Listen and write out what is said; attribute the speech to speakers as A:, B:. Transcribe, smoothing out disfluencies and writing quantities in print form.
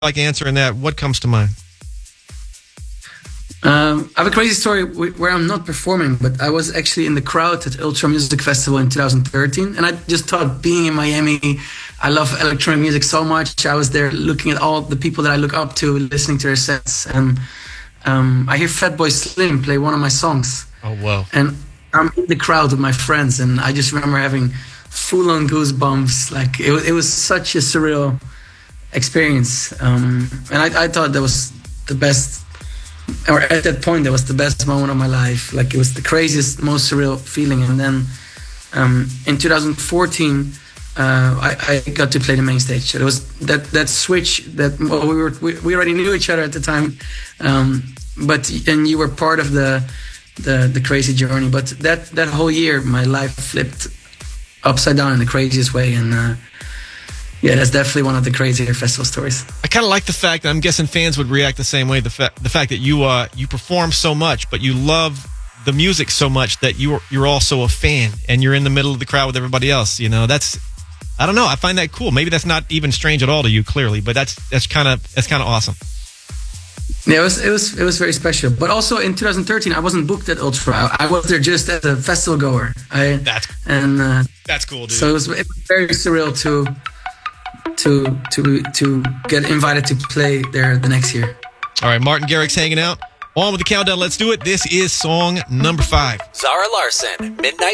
A: like answering that, what comes to mind?
B: I have a crazy story where I'm not performing, but I was actually in the crowd at Ultra Music Festival in 2013, and I just thought, being in Miami, I love electronic music so much. I was there looking at all the people that I look up to, listening to their sets, and I hear Fatboy Slim play one of my songs.
A: Oh, wow.
B: And I'm in the crowd with my friends, and I just remember having full-on goosebumps. Like, it was such a surreal experience. And I thought that was the best, or at that point, that was the best moment of my life. Like, it was the craziest, most surreal feeling. And then in 2014, I got to play the main stage. It was that switch that, well, we already knew each other at the time, and you were part of the crazy journey. But that whole year, my life flipped upside down in the craziest way, and yeah, that's definitely one of the crazier festival stories.
A: I kind of like the fact that I'm guessing fans would react the same way. The fact that you perform so much, but you love the music so much that you're also a fan, and you're in the middle of the crowd with everybody else. You know, I don't know. I find that cool. Maybe that's not even strange at all to you, clearly, but that's kind of awesome.
B: Yeah, it was very special. But also in 2013, I wasn't booked at Ultra. I was there just as a festival goer.
A: That's cool, dude.
B: So it was very surreal to get invited to play there the next year.
A: All right, Martin Garrix hanging out. On with the countdown. Let's do it. This is song number 5.
C: Zara Larsson, Midnight